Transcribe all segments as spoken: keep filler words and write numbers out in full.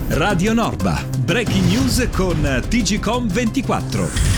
Radio Norba, breaking news con T G Com ventiquattro.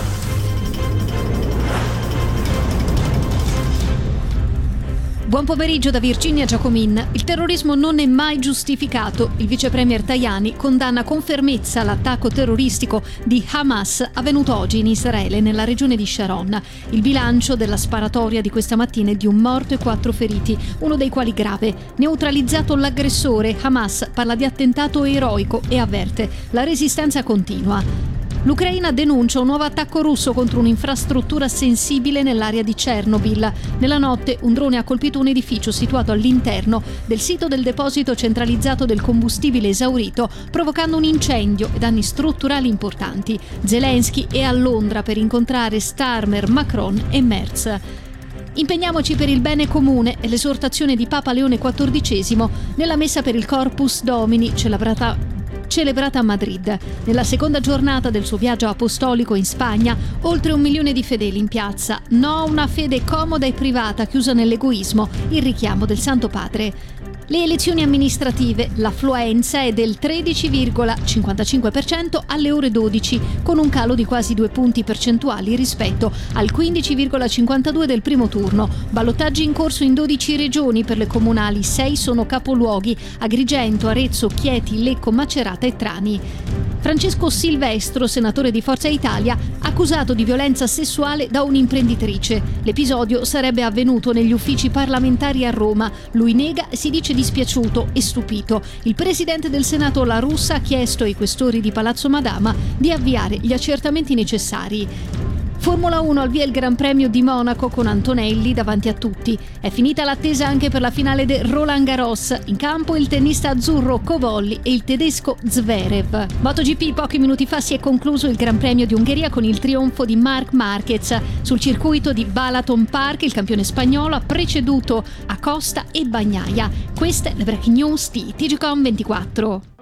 Buon pomeriggio da Virginia Giacomin. Il terrorismo non è mai giustificato. Il vice premier Tajani condanna con fermezza l'attacco terroristico di Hamas avvenuto oggi in Israele, nella regione di Sharon. Il bilancio della sparatoria di questa mattina è di un morto e quattro feriti, uno dei quali grave. Neutralizzato l'aggressore, Hamas parla di attentato eroico e avverte: la resistenza continua. L'Ucraina denuncia un nuovo attacco russo contro un'infrastruttura sensibile nell'area di Chernobyl. Nella notte un drone ha colpito un edificio situato all'interno del sito del deposito centralizzato del combustibile esaurito, provocando un incendio e danni strutturali importanti. Zelensky è a Londra per incontrare Starmer, Macron e Merz. Impegniamoci per il bene comune è l'esortazione di Papa Leone quattordicesimo nella messa per il Corpus Domini celebrata celebrata a Madrid. Nella seconda giornata del suo viaggio apostolico in Spagna, oltre un milione di fedeli in piazza. No a una fede comoda e privata chiusa nell'egoismo, il richiamo del Santo Padre. Le elezioni amministrative, l'affluenza è del tredici virgola cinquantacinque per cento alle ore dodici, con un calo di quasi due punti percentuali rispetto al quindici virgola cinquantadue del primo turno. Ballottaggi in corso in dodici regioni per le comunali, sei sono capoluoghi: Agrigento, Arezzo, Chieti, Lecco, Macerata e Trani. Francesco Silvestro, senatore di Forza Italia, accusato di violenza sessuale da un'imprenditrice. L'episodio sarebbe avvenuto negli uffici parlamentari a Roma. Lui nega e si dice dispiaciuto e stupito. Il presidente del Senato La Russa ha chiesto ai questori di Palazzo Madama di avviare gli accertamenti necessari. Formula uno al via il Gran Premio di Monaco con Antonelli davanti a tutti. È finita l'attesa anche per la finale del Roland Garros. In campo il tennista azzurro Covolli e il tedesco Zverev. MotoGP, pochi minuti fa si è concluso il Gran Premio di Ungheria con il trionfo di Marc Marquez. Sul circuito di Balaton Park il campione spagnolo ha preceduto Acosta e Bagnaia. Queste le breaking news di T G Com ventiquattro.